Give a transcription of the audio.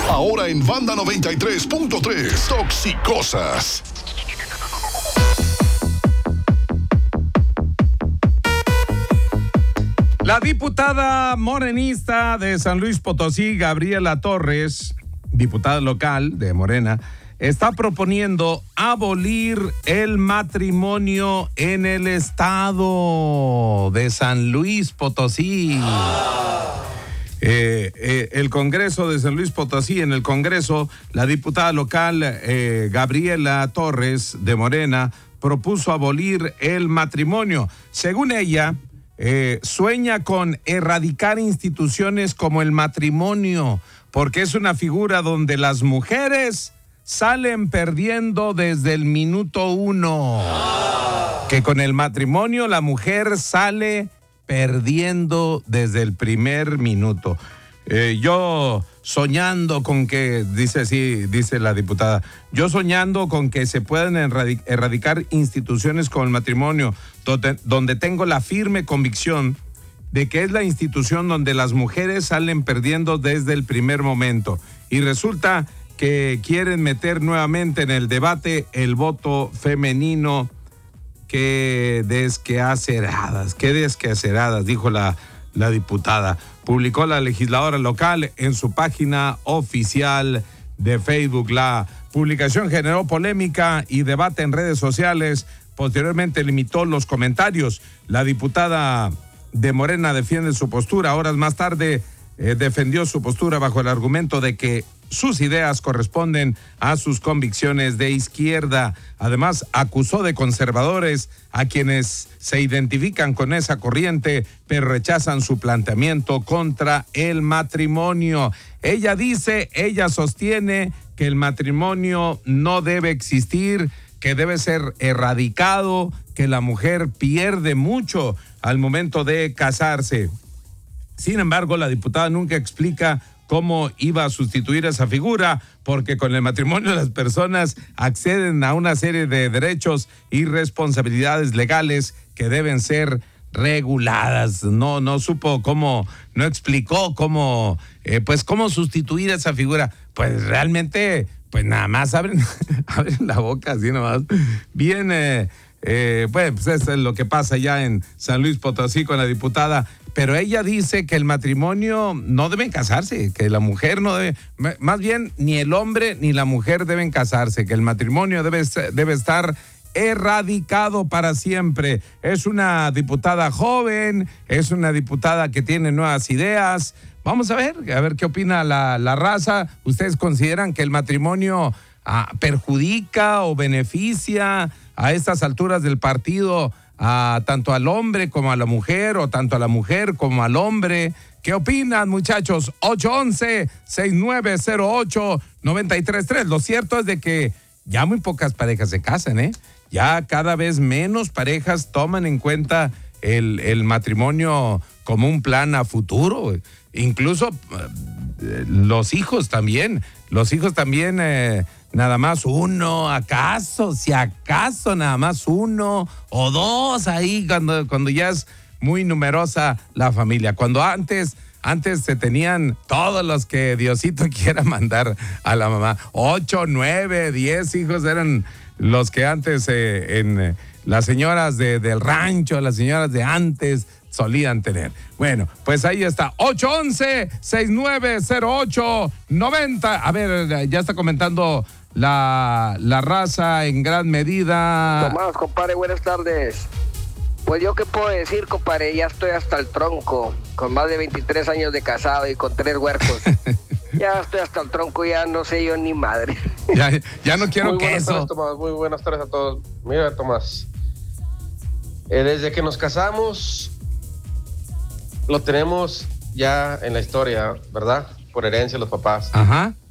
Ahora en Banda 93.3, Toxicosas. La diputada morenista de San Luis Potosí, Gabriela Torres, diputada local de Morena, está proponiendo abolir el matrimonio en el estado de San Luis Potosí. El Congreso de San Luis Potosí, en el Congreso, la diputada local Gabriela Torres de Morena propuso abolir el matrimonio. Según ella, sueña con erradicar instituciones como el matrimonio, porque es una figura donde las mujeres salen perdiendo desde el minuto 1. Que con el matrimonio la mujer sale perdiendo desde el primer minuto. Yo soñando con que, dice la diputada, yo soñando con que se puedan erradicar instituciones como el matrimonio, donde tengo la firme convicción de que es la institución donde las mujeres salen perdiendo desde el primer momento. Y resulta que quieren meter nuevamente en el debate el voto femenino. Qué desquaceradas, dijo la diputada. Publicó la legisladora local en su página oficial de Facebook. La publicación generó polémica y debate en redes sociales. Posteriormente limitó los comentarios. La diputada de Morena defiende su postura. Horas más tarde defendió su postura bajo el argumento de que sus ideas corresponden a sus convicciones de izquierda. Además, acusó de conservadores a quienes se identifican con esa corriente, pero rechazan su planteamiento contra el matrimonio. Ella sostiene que el matrimonio no debe existir, que debe ser erradicado, que la mujer pierde mucho al momento de casarse. Sin embargo, la diputada nunca explica cómo iba a sustituir esa figura, porque con el matrimonio las personas acceden a una serie de derechos y responsabilidades legales que deben ser reguladas. No supo cómo, no explicó cómo sustituir esa figura. Pues realmente, pues nada más abren la boca así nomás. Bien, pues eso es lo que pasa ya en San Luis Potosí con la diputada. Pero ella dice que el matrimonio no deben casarse, que la mujer no debe, más bien ni el hombre ni la mujer deben casarse, que el matrimonio debe estar erradicado para siempre. Es una diputada joven, es una diputada que tiene nuevas ideas. Vamos a ver qué opina la raza. ¿Ustedes consideran que el matrimonio perjudica o beneficia a estas alturas del partido tanto al hombre como a la mujer, o tanto a la mujer como al hombre? ¿Qué opinan, muchachos? 811-6908-933. Lo cierto es de que ya muy pocas parejas se casan, Ya cada vez menos parejas toman en cuenta el matrimonio como un plan a futuro. Incluso los hijos también. Nada más uno, si acaso nada más uno o dos ahí cuando ya es muy numerosa la familia. Cuando antes se tenían todos los que Diosito quiera mandar a la mamá. 8, 9, 10 hijos eran los que antes las señoras del rancho, las señoras de antes solían tener. Bueno, pues ahí está. 811-6908-90. A ver, ya está comentando la raza en gran medida. Tomás, compadre, buenas tardes. Pues yo qué puedo decir, compadre, ya estoy hasta el tronco, con más de 23 años de casado y con 3 huercos. Ya estoy hasta el tronco, ya no sé yo ni madre. Ya no quiero queso. Muy buenas tardes a todos. Mira, Tomás, desde que nos casamos, lo tenemos ya en la historia, ¿verdad? Por herencia de los papás. Ajá.